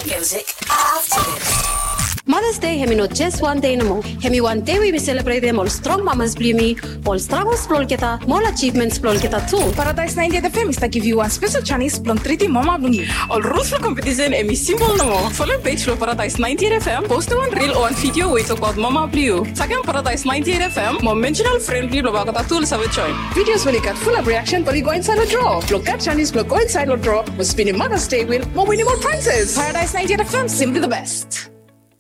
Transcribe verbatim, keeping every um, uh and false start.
music after this. Mother's Day hemi not just one day no more. Hemi one day we celebrate them all strong mamas blumi, all struggles plol kita, more achievements plol kita too. Paradise ninety-eight F M is to give you one special Chinese plon treaty mama blumi. All rules for competition emi simple no more. Follow page for Paradise ninety-eight F M, post one reel or one video we talk about mama blue. Second Paradise ninety-eight F M, more mentional friendly lo bagata tools have a join. Videos will get full of reaction but we go inside a draw. Look at Chinese will go inside a draw. Was spinning Mother's Day win more winning more prizes. Paradise ninety-eight F M, simply the best.